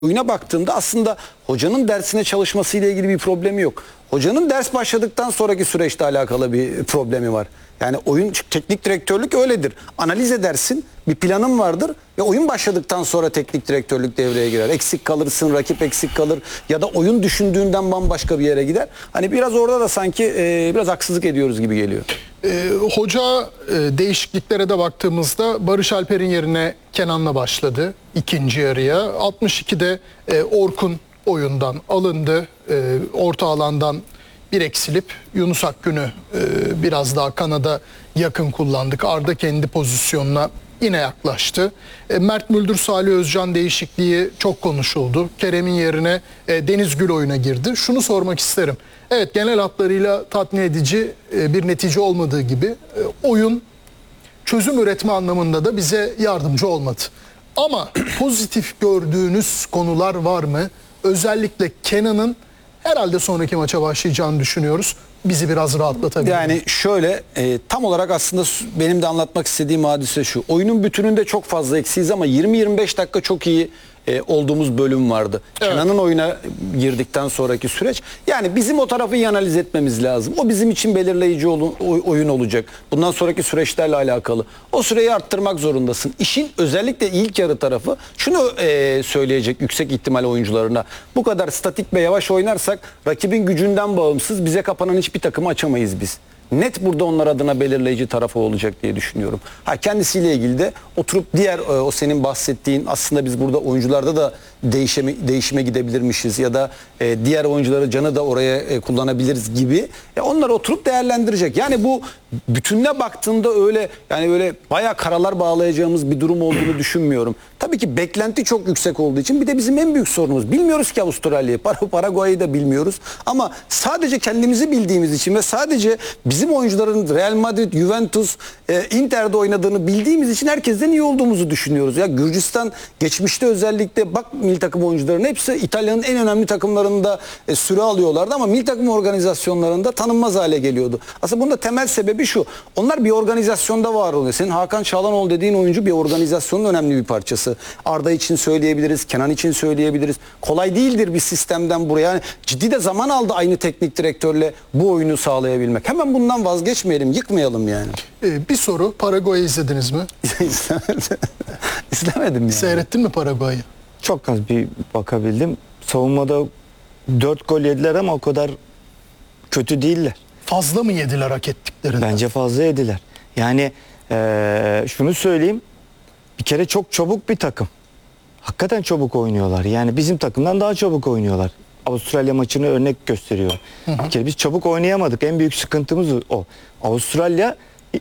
Oyuna baktığımda aslında hocanın dersine çalışmasıyla ilgili bir problemi yok. Hocanın ders başladıktan sonraki süreçte alakalı bir problemi var. Yani oyun teknik direktörlük öyledir. Analiz edersin, bir planın vardır ve oyun başladıktan sonra teknik direktörlük devreye girer. Eksik kalırsın, rakip eksik kalır ya da oyun düşündüğünden bambaşka bir yere gider. Hani biraz orada da sanki biraz haksızlık ediyoruz gibi geliyor. Hoca değişikliklere de baktığımızda Barış Alper'in yerine Kenan'la başladı ikinci yarıya. 62'de Orkun oyundan alındı. Orta alandan bir eksilip Yunus Akgün'ü biraz daha kanada yakın kullandık. Arda kendi pozisyonuna yine yaklaştı. Mert Müldür, Salih Özcan değişikliği çok konuşuldu. Kerem'in yerine Deniz Gül oyuna girdi. Şunu sormak isterim. Evet, genel hatlarıyla tatmin edici bir netice olmadığı gibi oyun çözüm üretme anlamında da bize yardımcı olmadı. Ama pozitif gördüğünüz konular var mı? Özellikle Kenan'ın herhalde sonraki maça başlayacağını düşünüyoruz. Bizi biraz rahatlatabilir. Yani şöyle tam olarak aslında benim de anlatmak istediğim hadise şu. Oyunun bütününde çok fazla eksiyiz ama 20-25 dakika çok iyi olduğumuz bölüm vardı. Evet. Kenan'ın oyuna girdikten sonraki süreç. Yani bizim o tarafı iyi analiz etmemiz lazım. O bizim için belirleyici oyun olacak. Bundan sonraki süreçlerle alakalı. O süreyi arttırmak zorundasın. İşin özellikle ilk yarı tarafı şunu söyleyecek yüksek ihtimal oyuncularına. Bu kadar statik ve yavaş oynarsak rakibin gücünden bağımsız bize kapanan hiçbir takımı açamayız biz. Net burada onlar adına belirleyici tarafı olacak diye düşünüyorum. Kendisiyle ilgili de oturup diğer o senin bahsettiğin aslında biz burada oyuncularda da değişime gidebilirmişiz ya da diğer oyuncuları Can'ı da oraya kullanabiliriz gibi. Onları oturup değerlendirecek. Yani bu bütününe baktığında öyle yani böyle bayağı karalar bağlayacağımız bir durum olduğunu düşünmüyorum. Tabii ki beklenti çok yüksek olduğu için bir de bizim en büyük sorunumuz. Bilmiyoruz ki Avustralya'yı, Paraguay'ı da bilmiyoruz. Ama sadece kendimizi bildiğimiz için ve sadece bizim oyuncuların Real Madrid, Juventus, Inter'de oynadığını bildiğimiz için herkesten iyi olduğumuzu düşünüyoruz. Ya Gürcistan geçmişte özellikle bak milli takım oyuncularının hepsi İtalya'nın en önemli takımlarında süre alıyorlardı ama milli takım organizasyonlarında tanınmaz hale geliyordu. Aslında bunda temel sebebi şu. Onlar bir organizasyonda var oluyor. Senin Hakan Çalhanoğlu dediğin oyuncu bir organizasyonun önemli bir parçası. Arda için söyleyebiliriz, Kenan için söyleyebiliriz. Kolay değildir bir sistemden buraya. Yani ciddi de zaman aldı aynı teknik direktörle bu oyunu sağlayabilmek. Hemen bundan vazgeçmeyelim, yıkmayalım yani. Bir soru, Paraguay'ı izlediniz mi? İzlemedim yani. Seyrettin mi Paraguay'ı? Çok az bir bakabildim. Savunmada 4 gol yediler ama o kadar kötü değiller. Fazla mı yediler hak ettiklerinden? Bence fazla yediler. Yani şunu söyleyeyim. Bir kere çok çabuk bir takım. Hakikaten çabuk oynuyorlar. Yani bizim takımdan daha çabuk oynuyorlar. Avustralya maçını örnek gösteriyor. Bir kere biz çabuk oynayamadık. En büyük sıkıntımız o. Avustralya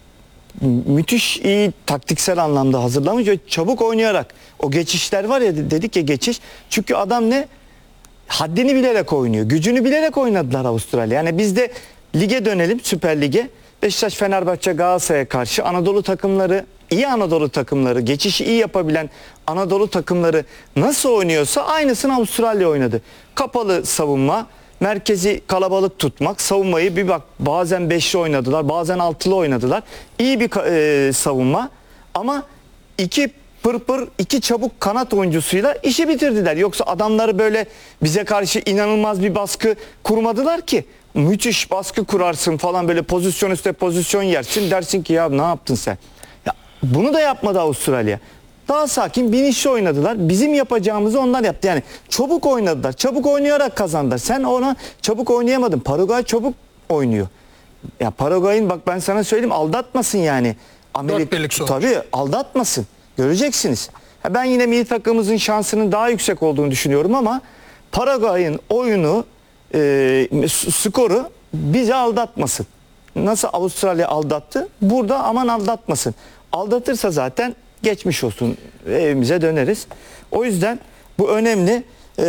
müthiş iyi taktiksel anlamda hazırlamış ve çabuk oynayarak. O geçişler var ya, dedik ya geçiş. Çünkü adam ne? Haddini bilerek oynuyor. Gücünü bilerek oynadılar Avustralya. Yani biz de lige dönelim, Süper Lig'e. Beşiktaş, Fenerbahçe, Galatasaray'a karşı Anadolu takımları, iyi Anadolu takımları, geçişi iyi yapabilen Anadolu takımları nasıl oynuyorsa aynısını Avustralya oynadı. Kapalı savunma, merkezi kalabalık tutmak, savunmayı bir bak bazen beşli oynadılar, bazen altılı oynadılar. İyi bir savunma ama iki çabuk kanat oyuncusuyla işi bitirdiler. Yoksa adamları böyle bize karşı inanılmaz bir baskı kurmadılar ki. Müthiş baskı kurarsın falan, böyle pozisyon üstüne pozisyon yersin, dersin ki ya ne yaptın sen? Ya bunu da yapmadı Avustralya. Daha sakin, bilinçli oynadılar. Bizim yapacağımızı onlar yaptı. Yani çabuk oynadılar. Çabuk oynayarak kazandılar. Sen ona çabuk oynayamadın. Paraguay çabuk oynuyor. Ya Paraguay'ın bak ben sana söyleyeyim, aldatmasın yani. Tabii aldatmasın. Göreceksiniz. Ben yine milli takımımızın şansının daha yüksek olduğunu düşünüyorum ama Paraguay'ın oyunu, skoru bizi aldatmasın. Nasıl Avustralya aldattı? Burada aman aldatmasın. Aldatırsa zaten geçmiş olsun, evimize döneriz. O yüzden bu önemli.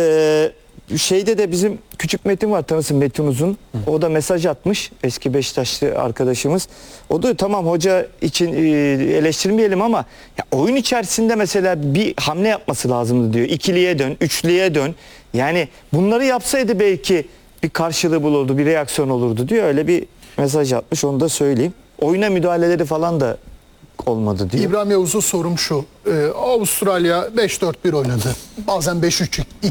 Şeyde de bizim küçük Metin var, tanısın, Metin Uzun. O da mesaj atmış, eski Beşiktaşlı arkadaşımız. O da tamam hoca için eleştirmeyelim ama ya oyun içerisinde mesela bir hamle yapması lazımdı diyor. İkiliye dön, üçlüye dön. Yani bunları yapsaydı belki bir karşılığı bulurdu, bir reaksiyon olurdu diyor. Öyle bir mesaj atmış, onu da söyleyeyim. Oyuna müdahaleleri falan da olmadı diyor. İbrahim Yavuz'a sorum şu. Avustralya 5-4-1 oynadı. Bazen 5-3-2